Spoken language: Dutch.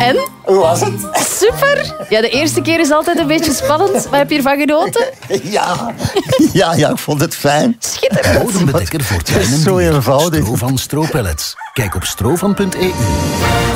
En? Hoe was het? Super. Ja, de eerste keer is altijd een beetje spannend. Maar heb je ervan genoten? Ja, ik vond het fijn. Schitterend. Bodembedekker voor tuin en Zo dier. eenvoudig. Stroofan Stropellets. Kijk op stroofan.eu.